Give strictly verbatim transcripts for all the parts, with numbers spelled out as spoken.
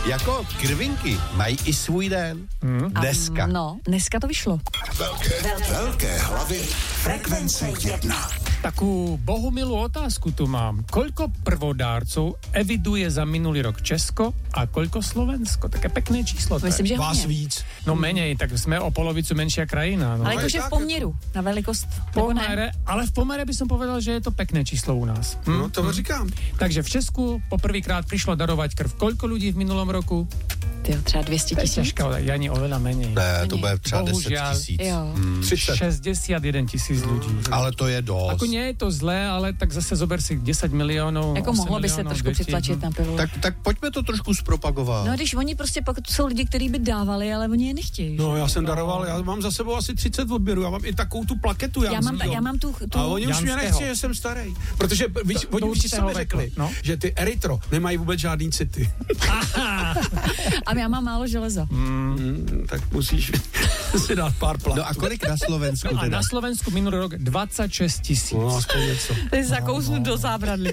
Jako krvinky mají i svůj den. Hmm. Dneska. Um, no, dneska to vyšlo. Velké, velké, velké hlavy Frekvence jedna. Takú bohumilú otázku tu mám. Koľko prvodárcov eviduje za minulý rok Česko a koľko Slovensko? Také pekné číslo. Myslím, že Vás hodně. víc. No menej, tak sme o polovicu menšia krajina. No. Ale jakože v poměru na velikost. nebo ne? Pomere, ale v pomere by som povedal, že je to pekné číslo u nás. Hm? No, to hm. říkám. Takže v Česku poprvýkrát prišlo darovať krv. Koľko ľudí v minulom roku? Tyjo, třeba dvě stě To je tisíc. ťažká, ale ani oveľa menej. Ne, to bude třeba deset Bohužiaľ. tisíc. Jo. Hmm. šesťdesiatjeden tisíc ľudí. Ale to je dost. Ako nie je to zlé, ale tak zase zober si desať miliónov. Jako osm mohlo by se miliónov trošku detí, přitlačit no. na pivo. Tak, tak pojďme to trošku zpropagovat. No když oni prostě, pokud jsou lidi, kteří by dávali, ale oni je nechtějí. No, já jsem daroval, já mám za sebou asi třicet odběrů, já mám i takovou tu plaketu já, mám, já mám tu... tu A oni už mě Janského. nechci, že jsem starý. Protože vy, To- oni to už určitého sami věku, řekli, no. že ty erytro nemají vůbec žádný city. A já mám málo železa. Mm, tak musíš si dát pár plátů. No a kolik na Slovensku No a teda? na Slovensku minulý rok dvadsaťšesť tisíc. No, aspoň něco. Ty zakousnu do zábradlí.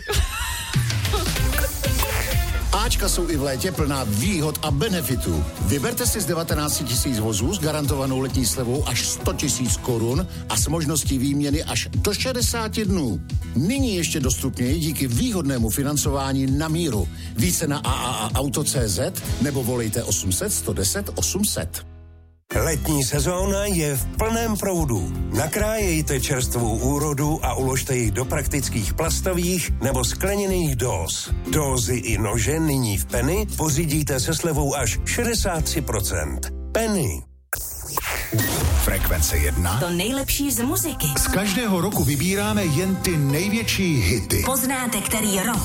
Ačka jsou i v létě plná výhod a benefitů. Vyberte si z devatenáct tisíc vozů s garantovanou letní slevou až sto tisíc korun a s možností výměny až do šedesáti dnů. Nyní ještě dostupněji díky výhodnému financování na míru. Více na a a a auto tečka cé zet nebo volejte osm set, sto deset, osm set. Letní sezóna je v plném proudu. Nakrájejte čerstvou úrodu a uložte ji do praktických plastových nebo skleněných dóz. Dózy i nože nyní v Penny pořídíte se slevou až šedesát tři procent. Penny. Frekvence jedna. To nejlepší z muziky. Z každého roku vybíráme jen ty největší hity. Poznáte, který rok